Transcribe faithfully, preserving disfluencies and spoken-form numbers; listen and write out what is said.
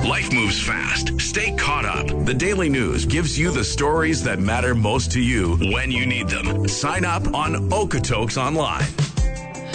Life moves fast. Stay caught up. The Daily News gives you the stories that matter most to you when you need them. Sign up on Okotoks Online.